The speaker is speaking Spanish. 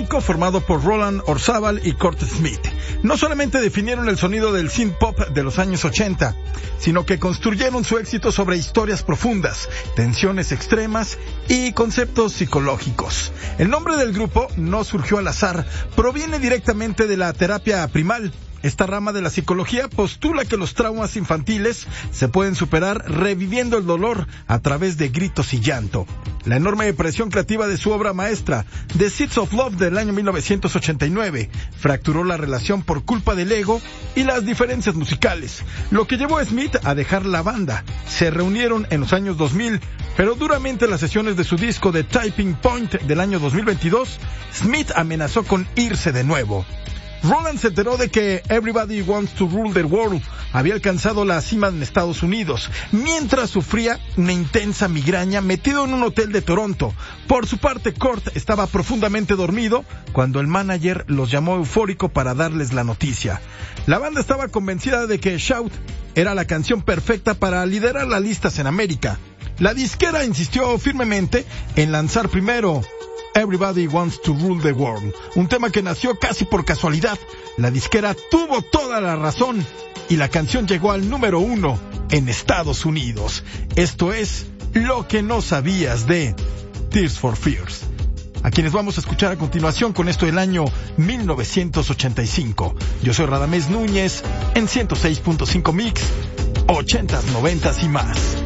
británico formado por Roland Orzabal y Kurt Smith. No solamente definieron el sonido del synth pop de los años 80, sino que construyeron su éxito sobre historias profundas, tensiones extremas y conceptos psicológicos. El nombre del grupo no surgió al azar, proviene directamente de la terapia primal. Esta rama de la psicología postula que los traumas infantiles se pueden superar reviviendo el dolor a través de gritos y llanto. La enorme presión creativa de su obra maestra, The Seeds of Love del año 1989, fracturó la relación por culpa del ego y las diferencias musicales, lo que llevó a Smith a dejar la banda. Se reunieron en los años 2000, pero duramente las sesiones de su disco The Tipping Point del año 2022, Smith amenazó con irse de nuevo. Roland se enteró de que Everybody Wants to Rule the World había alcanzado la cima en Estados Unidos, mientras sufría una intensa migraña metido en un hotel de Toronto. Por su parte, Kurt estaba profundamente dormido cuando el manager los llamó eufórico para darles la noticia. La banda estaba convencida de que Shout era la canción perfecta para liderar las listas en América. La disquera insistió firmemente en lanzar primero Everybody Wants to Rule the World, un tema que nació casi por casualidad. La disquera tuvo toda la razón y la canción llegó al número 1 en Estados Unidos. Esto es lo que no sabías de Tears for Fears, a quienes vamos a escuchar a continuación con esto del año 1985. Yo soy Radamés Núñez en 106.5 Mix, 80s, 90s y más.